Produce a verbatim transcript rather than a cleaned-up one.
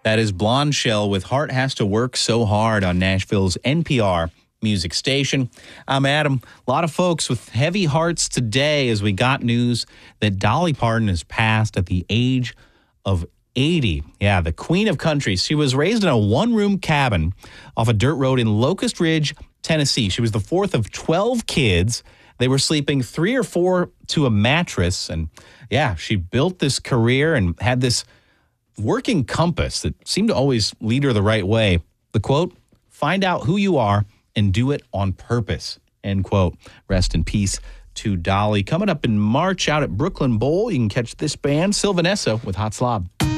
That is Blonde Shell with Heart Has to Work So Hard on Nashville's N P R music station. I'm Adam. A lot of folks with heavy hearts today as we got news that Dolly Parton has passed at the age of eighty. Yeah, the queen of country. She was raised in a one-room cabin off a dirt road in Locust Ridge, Tennessee. She was the fourth of twelve kids. They were sleeping three or four to a mattress. And yeah, she built this career and had this working compass that seemed to always lead her the right way. The quote, "Find out who you are and do it on purpose," end quote. Rest in peace to Dolly. Coming up in March out at Brooklyn Bowl, you can catch this band, Sylvanessa, with Hot Slob.